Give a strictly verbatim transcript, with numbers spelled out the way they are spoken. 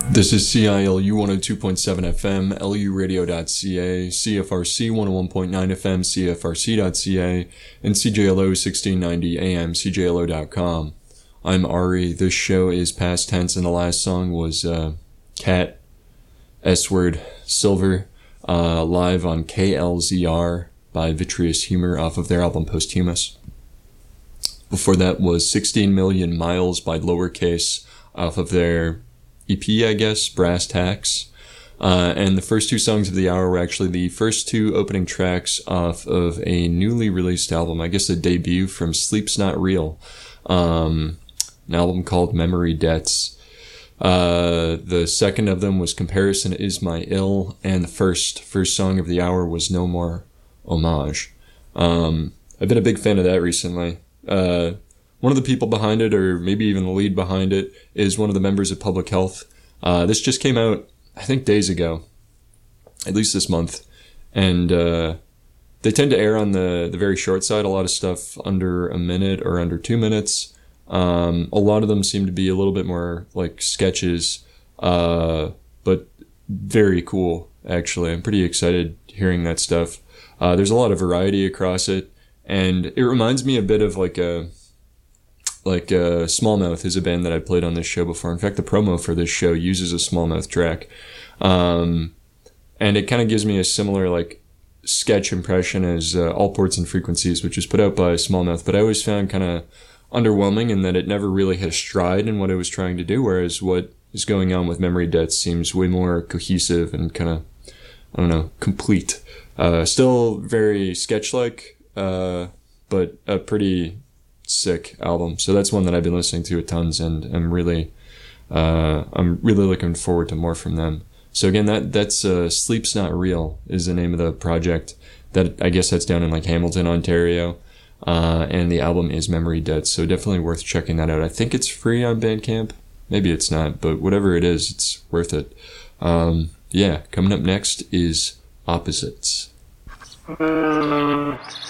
This is C I L U one oh two point seven F M, L U radio dot C A, C F R C one oh one point nine F M, C F R C dot C A, and C J L O sixteen ninety A M, C J L O dot com. I'm Ari. This show is past tense, and the last song was uh, Cat, S-Word, Silver, uh, live on K L Z R by Vitreous Humor off of their album Posthumous. Before that was sixteen million Miles by Lowercase off of their E P, I guess, Brass Tacks. Uh, and the first two songs of the hour were actually the first two opening tracks off of a newly released album, I guess a debut from Sleep's Not Real, um, an album called Memory Debts. Uh, the second of them was Comparison Is My Ill, and the first first song of the hour was No More Homage. Um, I've been a big fan of that recently. Uh, One of the people behind it, or maybe even the lead behind it, is one of the members of Public Health. Uh, this just came out, I think, days ago, at least this month. And uh, they tend to err on the, the very short side, a lot of stuff under a minute or under two minutes. Um, a lot of them seem to be a little bit more like sketches, uh, but very cool, actually. I'm pretty excited hearing that stuff. Uh, there's a lot of variety across it, and it reminds me a bit of like a... Like, uh, Smallmouth is a band that I played on this show before. In fact, the promo for this show uses a Smallmouth track. Um, and it kind of gives me a similar, like, sketch impression as uh, All Ports and Frequencies, which was put out by Smallmouth. But I always found kind of underwhelming in that it never really hit a stride in what it was trying to do, whereas what is going on with Memory Debts seems way more cohesive and kind of, I don't know, complete. Uh, still very sketch-like, uh, but a pretty... sick album. So that's one that I've been listening to a tons, and I'm really uh I'm really looking forward to more from them. So again, that that's uh Sleep's Not Real is the name of the project. That I guess that's down in like Hamilton, Ontario. Uh and the album is Memory Debts, so definitely worth checking that out. I think it's free on Bandcamp. Maybe it's not, but whatever it is, it's worth it. Um yeah, coming up next is Opposites.